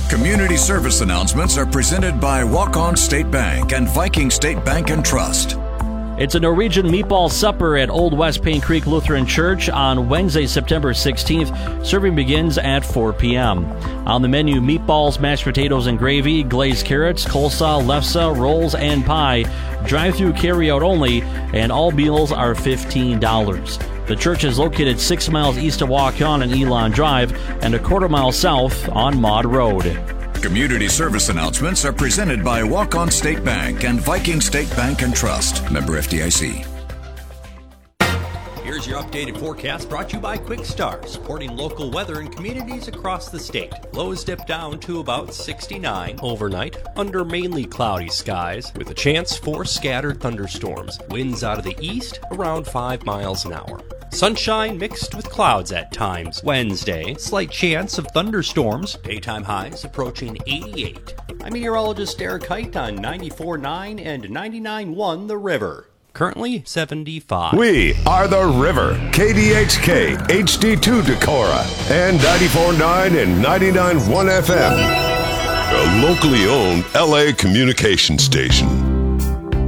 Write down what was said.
Community service announcements are presented by Walk-On State Bank and Viking State Bank and Trust. It's a Norwegian meatball supper at Old West Paint Creek Lutheran Church on Wednesday, September 16th. Serving begins at 4 p.m. On the menu, meatballs, mashed potatoes and gravy, glazed carrots, coleslaw, lefse, rolls, and pie. Drive-through carry-out only, and all meals are $15. The church is located 6 miles east of Walk-On and Elon Drive and a quarter mile south on Maud Road. Community service announcements are presented by Walk-On State Bank and Viking State Bank and Trust. Member FDIC. Here's your updated forecast brought to you by Quick Start, supporting local weather in communities across the state. Lows dip down to about 69 overnight under mainly cloudy skies with a chance for scattered thunderstorms. Winds out of the east around 5 miles an hour. Sunshine mixed with clouds at times. Wednesday, slight chance of thunderstorms. Daytime highs approaching 88. I'm meteorologist Eric Height on 94.9 and 99.1 The River. Currently 75. We are The River, KDHK, HD2 Decorah, and 94.9 and 99.1 FM. A locally owned LA communication station.